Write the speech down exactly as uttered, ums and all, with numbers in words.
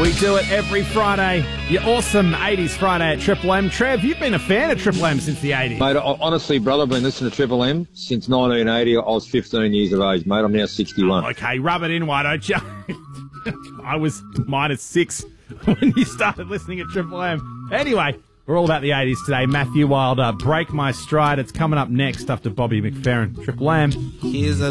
We do it every Friday. Your awesome eighties Friday at Triple M. Trev, you've been a fan of Triple M since the eighties. Mate, honestly, brother, I've been listening to Triple M since nineteen eighty. I was fifteen years of age, mate. I'm now sixty-one. Oh, okay, rub it in, why don't you? I was minus six when you started listening at Triple M. Anyway, we're all about the eighties today. Matthew Wilder, Break My Stride. It's coming up next after Bobby McFerrin. Triple M. Here's a